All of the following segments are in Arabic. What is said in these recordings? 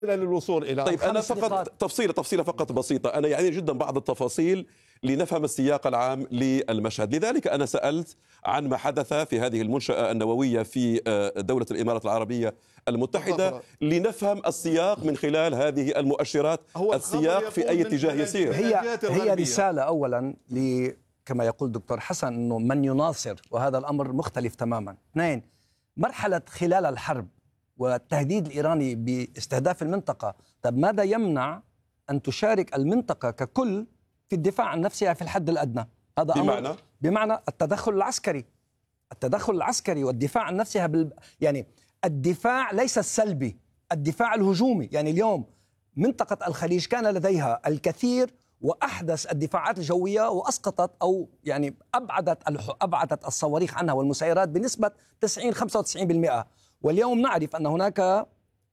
للوصول إلى. طيب أنا فقط تفصيلة فقط بسيطة، أنا يعني جدا بعض التفاصيل لنفهم السياق العام للمشهد. لذلك أنا سألت عن ما حدث في هذه المنشأة النووية في دولة الإمارات العربية المتحدة لنفهم السياق من خلال هذه المؤشرات، السياق في أي اتجاه يسير. هي رسالة أولا كما يقول دكتور حسن أنه من يناصر، وهذا الأمر مختلف تماما. اثنين، مرحلة خلال الحرب والتهديد الإيراني باستهداف المنطقة، طب ماذا يمنع أن تشارك المنطقة ككل في الدفاع عن نفسها في الحد الأدنى؟ هذا بمعنى التدخل العسكري والدفاع عن نفسها يعني الدفاع ليس السلبي، الدفاع الهجومي. يعني اليوم منطقة الخليج كان لديها الكثير وأحدث الدفاعات الجوية، وأسقطت أو يعني أبعدت الصواريخ عنها والمسيرات بنسبة 90-95%. واليوم نعرف أن هناك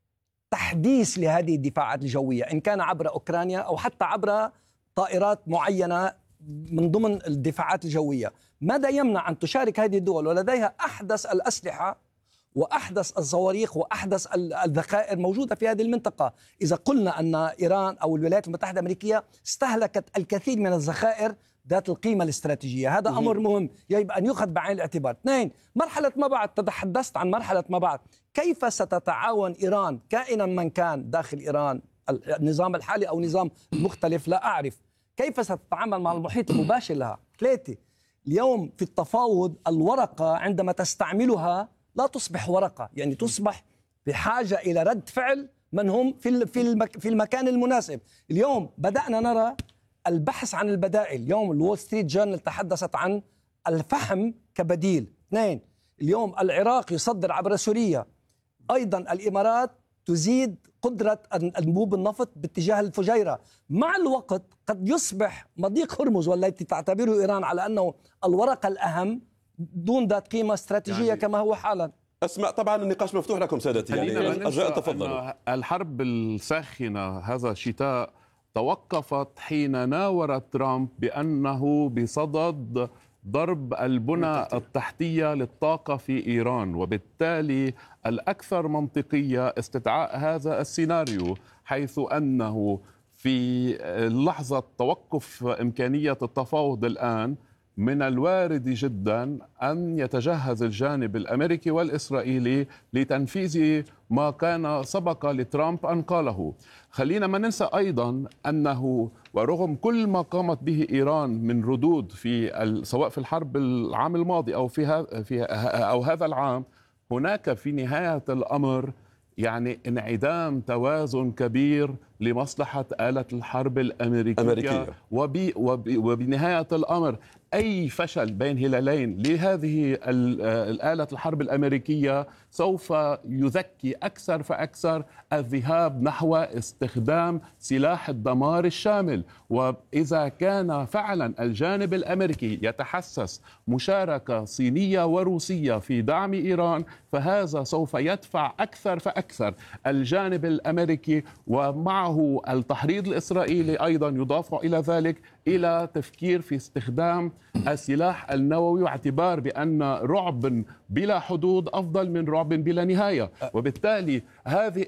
تحديث لهذه الدفاعات الجوية، إن كان عبر أوكرانيا أو حتى عبر طائرات معينة من ضمن الدفاعات الجوية. ماذا يمنع أن تشارك هذه الدول ولديها أحدث الأسلحة وأحدث الصواريخ وأحدث الذخائر موجودة في هذه المنطقة؟ إذا قلنا أن إيران أو الولايات المتحدة الأمريكية استهلكت الكثير من الذخائر ذات القيمة الاستراتيجية، هذا أمر مهم يجب أن يؤخذ بعين الاعتبار. اثنين، مرحلة ما بعد، تحدثت عن مرحلة ما بعد، كيف ستتعاون إيران كائنا من كان داخل إيران، النظام الحالي أو نظام مختلف لا أعرف، كيف ستتعامل مع المحيط المباشر لها؟ ثلاثة، اليوم في التفاوض الورقة عندما تستعملها لا تصبح ورقة، يعني تصبح بحاجة إلى رد فعل من هم في المكان المناسب. اليوم بدأنا نرى البحث عن البدائل. اليوم الوول ستريت جورنال تحدثت عن الفحم كبديل. اثنين، اليوم العراق يصدر عبر سوريا. أيضا الإمارات تزيد قدرة أنبوب النفط باتجاه الفجيرة. مع الوقت قد يصبح مضيق هرمز والتي تعتبره إيران على أنه الورقة الأهم دون ذات قيمة استراتيجية يعني كما هو حالا. أسمع، طبعا النقاش مفتوح لكم سادتي، يعني أرجاء تفضلوا. الحرب الساخنة هذا الشتاء توقفت حين ناور ترامب بأنه بصدد ضرب البنى التحتية للطاقة في إيران، وبالتالي الأكثر منطقية استدعاء هذا السيناريو، حيث أنه في لحظة توقف إمكانية التفاوض الآن من الوارد جدا أن يتجهز الجانب الأمريكي والإسرائيلي لتنفيذ ما كان سبق لترامب أن قاله. خلينا ما ننسى أيضا أنه ورغم كل ما قامت به إيران من ردود سواء في الحرب العام الماضي أو هذا العام، هناك في نهاية الأمر يعني انعدام توازن كبير لمصلحة آلة الحرب الأمريكية. وبنهاية الأمر أي فشل بين هلالين لهذه الآلة الحرب الأمريكية سوف يذكي أكثر فأكثر الذهاب نحو استخدام سلاح الدمار الشامل. وإذا كان فعلا الجانب الأمريكي يتحسس مشاركة صينية وروسية في دعم إيران، فهذا سوف يدفع أكثر فأكثر الجانب الأمريكي، ومعه التحريض الإسرائيلي أيضا يضاف إلى ذلك إلى تفكير في استخدام السلاح النووي، واعتبار بأن رعب بلا حدود أفضل من رعب بلا نهاية. وبالتالي هذه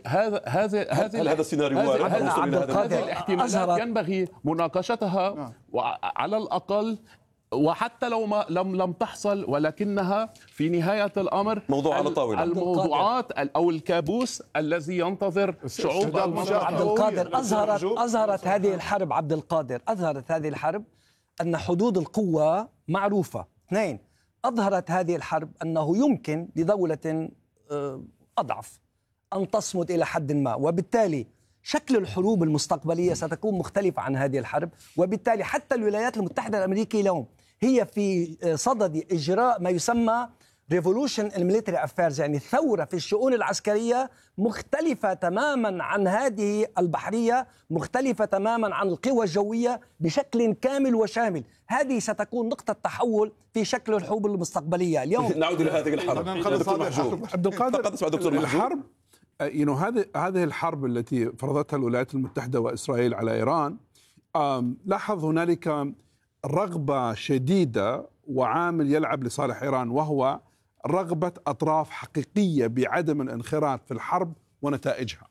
السيناريو هذه الاحتمالات ينبغي مناقشتها على الأقل، وحتى لو لم تحصل، ولكنها في نهاية الأمر موضوع على الطاولة. الموضوعات أو الكابوس الذي ينتظر شعوب المنطقة. عبد القادر، أظهرت هذه الحرب، عبد القادر، أظهرت هذه الحرب أن حدود القوة معروفة. اثنين، أظهرت هذه الحرب أنه يمكن لدولة أضعف أن تصمد إلى حد ما، وبالتالي شكل الحروب المستقبلية ستكون مختلفة عن هذه الحرب. وبالتالي حتى الولايات المتحدة الأمريكية اليوم هي في صدد إجراء ما يسمى Revolution in Military Affairs، يعني ثورة في الشؤون العسكرية مختلفة تماما عن هذه البحرية، مختلفة تماما عن القوى الجوية بشكل كامل وشامل. هذه ستكون نقطة تحول في شكل الحروب المستقبلية. اليوم نعود إلى هذه الحرب. عبد القادر، الحرب هذه الحرب التي فرضتها الولايات المتحدة وإسرائيل على إيران، لاحظ هنالك رغبة شديدة وعامل يلعب لصالح إيران، وهو رغبة أطراف حقيقية بعدم الانخراط في الحرب ونتائجها.